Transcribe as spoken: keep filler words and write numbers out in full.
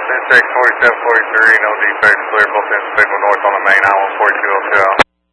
Six forty-seven forty-three, no defects, clear both ends, signal north on the main, I one forty-two oh two.